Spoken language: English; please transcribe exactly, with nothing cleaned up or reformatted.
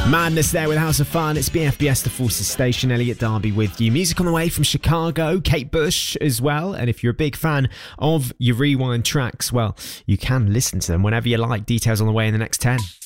Madness there with House of Fun. It's B F B S, the Forces Station. Elliot Darby with you. Music on the way from Chicago, Kate Bush as well. And if you're a big fan of your Rewind tracks, well, you can listen to them whenever you like. Details on the way in the next ten.